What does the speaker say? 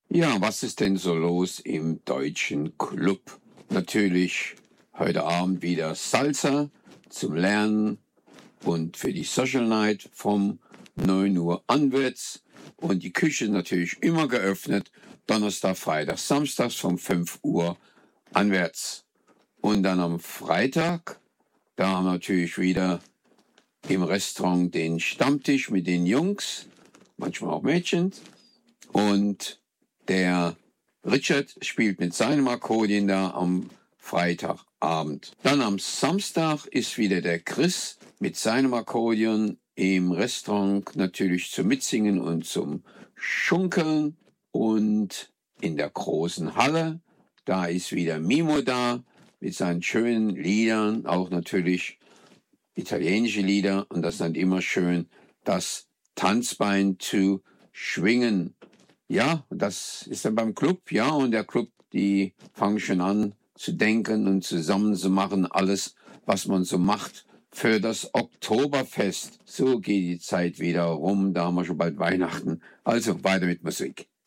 Ja, was ist denn so los im deutschen Club? Natürlich heute Abend wieder Salsa zum Lernen und für die Social Night vom 9 Uhr anwärts. Und die Küche ist natürlich immer geöffnet, Donnerstag, Freitag, Samstags vom 5 Uhr anwärts. Und dann am Freitag, da haben wir natürlich wieder im Restaurant den Stammtisch mit den Jungs, manchmal auch Mädchen. Und der Richard spielt mit seinem Akkordeon da am Freitagabend. Dann am Samstag ist wieder der Chris mit seinem Akkordeon im Restaurant natürlich zum Mitsingen und zum Schunkeln. Und in der großen Halle, da ist wieder Mimo da mit seinen schönen Liedern, auch natürlich italienische Lieder. Und das ist dann immer schön, das Tanzbein zu schwingen. Ja, das ist dann beim Club, ja, und der Club, die fangen schon an zu denken und zusammen zu machen, alles, was man so macht für das Oktoberfest. So geht die Zeit wieder rum, da haben wir schon bald Weihnachten. Also weiter mit Musik.